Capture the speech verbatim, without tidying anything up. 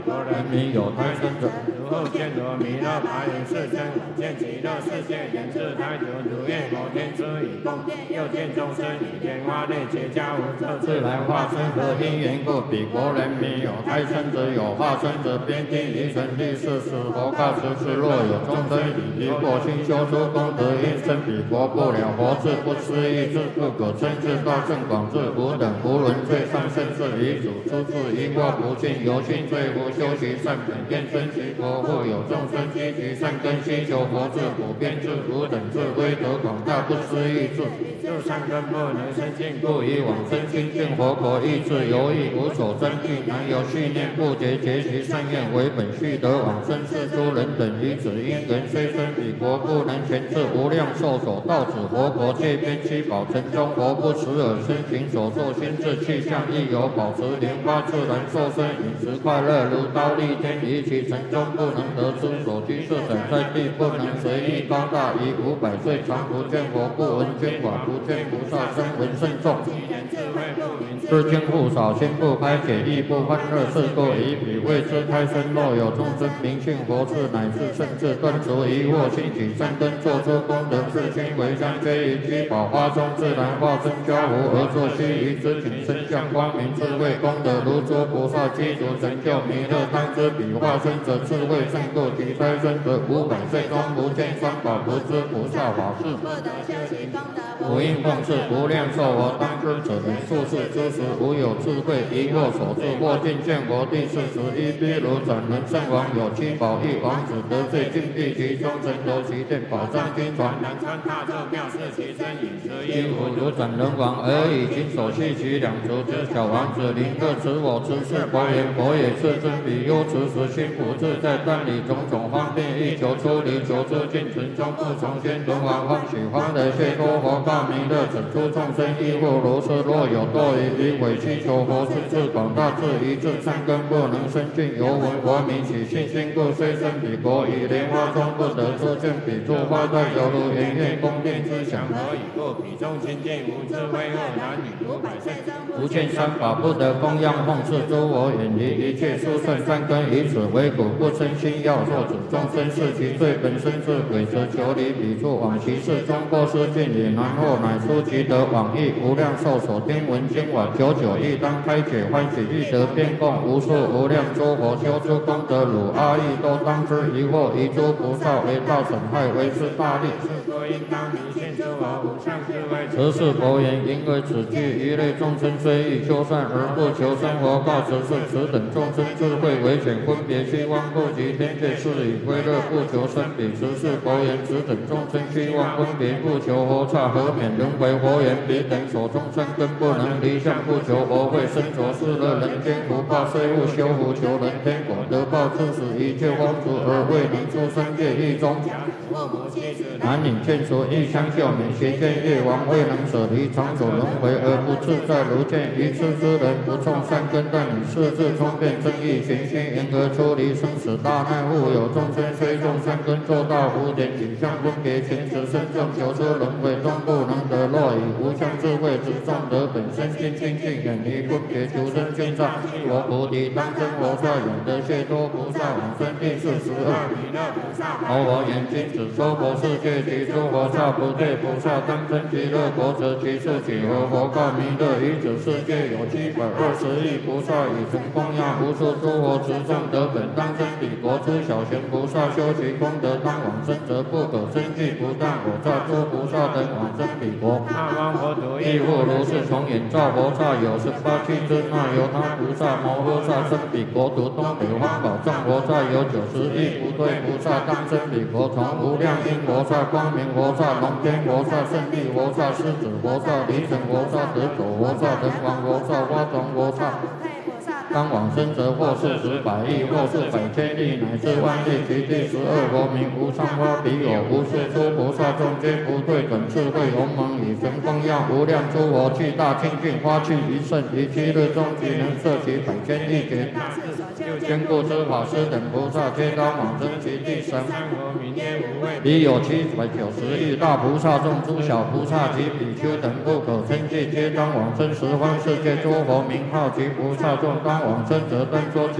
人民有胎生者， 如后见罗弥勒白云世尊，见极乐世界人自胎九如愿摩天车以供电，又见众生以莲花类结跏无测自然化身和因缘故，彼国人民有胎生者，有化身者，边听离尘第四世佛告时世，若有众生以离过心修出功德，因生彼国不了佛智，不思议智，不可称智，大圣广智，无等无伦最上甚至遗主，出自疑惑不信，由心罪福修习善本愿生其国，复有众生积极善根，希求佛智，普遍智，无等智，威德广大，不思议智，就善根不能生尽，故以往生清净佛国意志犹豫无所争议，难有续念不竭，结其善愿为本续得往生是诸人等于此因缘虽生彼国，不能全至无量寿所到此佛国界边七宝城中，佛不时而身行所作心智气象，亦有保持莲花自然受身饮食快乐，如刀立天，于其城中不能得出所居设展在地，不能随意高大，以五百岁常不见佛，不闻捐法，不见菩萨声闻甚众。知经不少，心不开解，亦不欢乐，是故以彼谓之胎生。若有众生明信佛智，乃至甚至断除疑惑，兴起善根，做出功德，自心为香，皆于居宝花中自然化身交互，而作须臾之景，身相光明，智慧功德如诸菩萨积足成就弥勒，当知彼化身者智慧胜过其胎生者，五百岁中不见三宝，不知菩萨法事， 不得修习功德， 不应奉事，不量寿佛，当知者人数世之时，无有智慧疑惑所致，或尽见佛第四十一毗卢转轮圣王有七宝一王子得罪禁闭其中，神罗其殿宝藏经传，南川大咒妙是其身饮食衣服如转轮王，而以金手系其两足之小王子，临各持我持是佛言，佛也世尊彼忧持时心不自在，但以种种方便欲求出离，求出尽存中不从先轮王欢喜欢的谢脱佛告弥勒，整出众生亦复如是，若有堕于彼鬼祈求佛智智广大智一智善根不能生尽，犹闻佛名起信心故，虽生彼国，以莲花中不得出见彼诸花带犹如圆月宫殿之祥，何以故？彼中清净无智慧恶男女五百岁中不见三宝，不得供养奉事诸佛，远离一切殊胜善根，以此为苦，不生心要作主众生是其罪本身是鬼，则求离彼处往其事中过失尽也，然后乃出其德往诣无量寿所听闻经晚久久亦当开解欢喜欲得遍供无数无量诸佛修诸功德，汝阿逸都当知疑惑，以诸菩萨为道损害为是大利，是故应当明信诸佛无上智慧。此是佛言，因为此句一类众生虽欲修善而不求生活，告此是此等众生智慧为显，分别虚妄不及天界，是以归乐不求生彼。此是佛言，此等众生虚妄分别不求佛刹，何免轮回？佛言，彼等所众生根不能离相，不求佛慧，身着世乐人间福报，虽勿修福求人天果，得报致使一切风俗而未能出生界狱中。男女眷属亦相救免，邪见业王未能舍离长久轮回而不自在，如见愚痴之人不种善根，但以世智聪辩正义循心，因而出离生死大难。复有众生虽种善根，做到无点景象分别前持身众，求出轮回终不能得，若以无相智慧执众得本身心清净，远离分别求生圈障，佛菩提当真佛刹，永得解脱菩萨往生第四十二弥勒菩萨。佛佛言，今此娑婆世界及诸佛刹不对菩萨当真极乐国，则其数几何？佛告弥勒，于此世界有七百二十亿菩萨，以成供养无数诸佛执众得本当真彼国。诸小贤菩萨修其功德当往生者，不可生计，不但我刹诸菩萨等往生彼国。那方佛土亦复如是，从眼照佛刹有十八七尊，那由他菩萨摩诃萨生彼国土。东北方宝藏佛刹有九十亿不对菩萨当生彼国，从无量音佛刹、光明佛刹、龙天佛刹、胜利佛刹、狮子佛刹、离尘佛刹、得走佛刹、人王佛刹、花床佛刹。当往生者，或是十百亿，或是百千亿，乃至万亿。其第十二佛名无上花彼有无数诸菩萨众，皆不退转智慧鸿蒙，以神供养无量诸佛，具大清净花趣一甚。于七日中，即能摄其百千亿劫。坚固之法师等菩萨，皆当往生其第十三佛名曰无畏。彼有七百九十亿大菩萨众，诸小菩萨及比丘等不可称计，皆当往生十方世界诸佛名号及菩萨众。当往生者，当说其